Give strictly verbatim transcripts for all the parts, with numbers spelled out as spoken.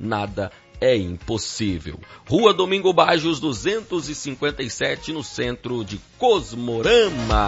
nada é impossível. Rua Domingo Bajos, duzentos e cinquenta e sete, no centro de Cosmorama.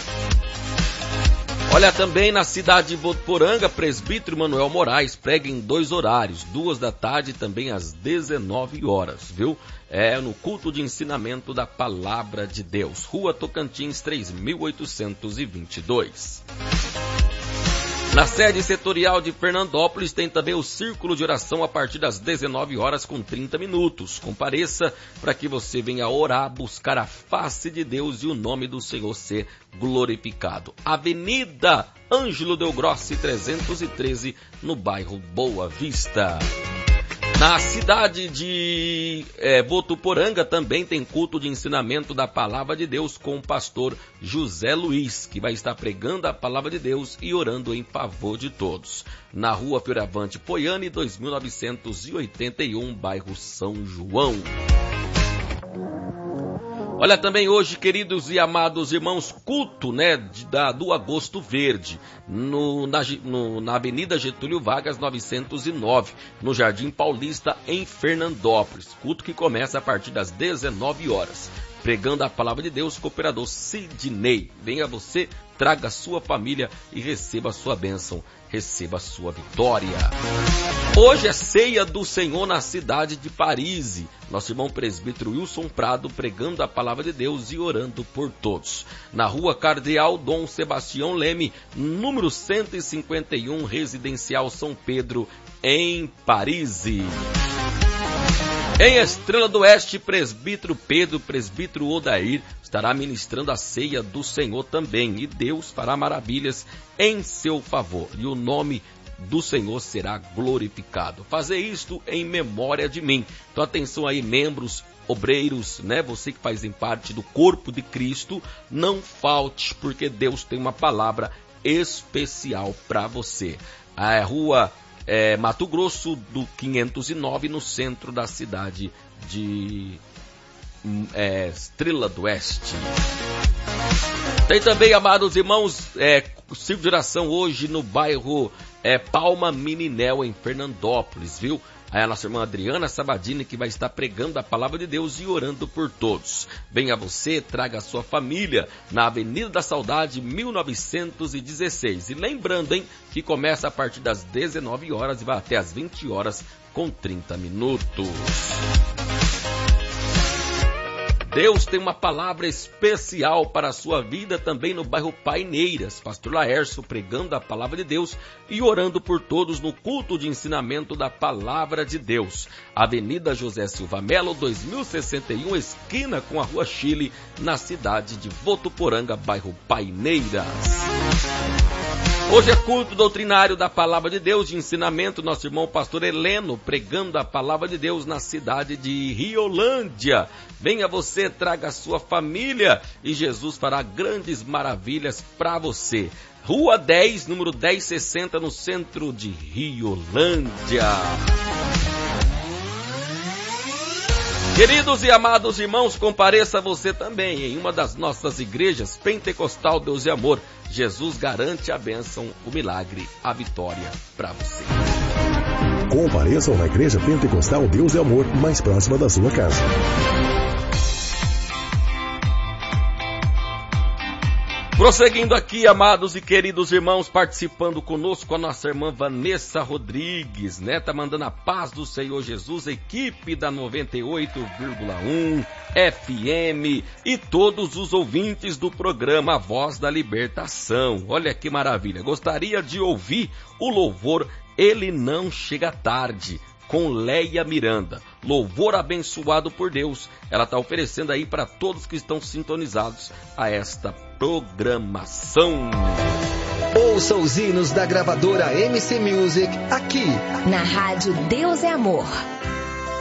Olha, também na cidade de Votuporanga, presbítero Manuel Moraes prega em dois horários, duas da tarde e também às dezenove horas, viu? É no culto de ensinamento da Palavra de Deus. Rua Tocantins, três mil oitocentos e vinte e dois. Na sede setorial de Fernandópolis tem também o círculo de oração a partir das dezenove horas com trinta minutos. Compareça para que você venha orar, buscar a face de Deus e o nome do Senhor ser glorificado. Avenida Ângelo Del Grossi, trezentos e treze, no bairro Boa Vista. Na cidade de é, Votuporanga também tem culto de ensinamento da Palavra de Deus com o pastor José Luiz, que vai estar pregando a Palavra de Deus e orando em favor de todos. Na rua Fioravante Poiani, dois mil novecentos e oitenta e um, bairro São João. Olha, também hoje, queridos e amados irmãos, culto, né, de, da, do Agosto Verde, no, na, no, na Avenida Getúlio Vargas, novecentos e nove, no Jardim Paulista, em Fernandópolis. Culto que começa a partir das dezenove horas. Pregando a Palavra de Deus, cooperador Sidney. Venha você, traga a sua família e receba a sua bênção, receba a sua vitória. Hoje é ceia do Senhor na cidade de Paris. Nosso irmão presbítero Wilson Prado pregando a Palavra de Deus e orando por todos. Na rua Cardeal Dom Sebastião Leme, número cento e cinquenta e um, Residencial São Pedro, em Paris. Em Estrela do Oeste, presbítero Pedro, presbítero Odair, estará ministrando a ceia do Senhor também. E Deus fará maravilhas em seu favor. E o nome do Senhor será glorificado. Fazer isto em memória de mim. Então atenção aí, membros, obreiros, né? Você que fazem parte do corpo de Cristo, não falte, porque Deus tem uma palavra especial para você. A rua É, Mato Grosso do quinhentos e nove, no centro da cidade de é, Estrela do Oeste. Tem também, amados irmãos, é, círculo de oração hoje no bairro é, Palma Mininel, em Fernandópolis, viu? Aí a nossa irmã Adriana Sabadini, que vai estar pregando a Palavra de Deus e orando por todos. Venha você, traga a sua família, na Avenida da Saudade, mil novecentos e dezesseis. E lembrando, hein, que começa a partir das dezenove horas e vai até as vinte horas com trinta minutos. Deus tem uma palavra especial para a sua vida também no bairro Paineiras. Pastor Laércio pregando a Palavra de Deus e orando por todos no culto de ensinamento da Palavra de Deus. Avenida José Silva Melo, dois mil e sessenta e um, esquina com a Rua Chile, na cidade de Votuporanga, bairro Paineiras. Hoje é culto doutrinário da Palavra de Deus, de ensinamento, nosso irmão pastor Heleno, pregando a Palavra de Deus na cidade de Riolândia. Venha você, traga a sua família e Jesus fará grandes maravilhas para você. Rua dez, número dez sessenta, no centro de Riolândia. Queridos e amados irmãos, compareça você também em uma das nossas igrejas, Pentecostal Deus e Amor. Jesus garante a bênção, o milagre, a vitória para você. Compareçam na Igreja Pentecostal Deus e Amor, mais próxima da sua casa. Prosseguindo aqui, amados e queridos irmãos, participando conosco a nossa irmã Vanessa Rodrigues, né? Tá mandando a paz do Senhor Jesus, equipe da noventa e oito vírgula um F M e todos os ouvintes do programa A Voz da Libertação. Olha que maravilha, gostaria de ouvir o louvor Ele Não Chega Tarde, com Leia Miranda. Louvor abençoado por Deus. Ela está oferecendo aí para todos que estão sintonizados a esta programação. Ouça os hinos da gravadora M C Music aqui na Rádio Deus é Amor.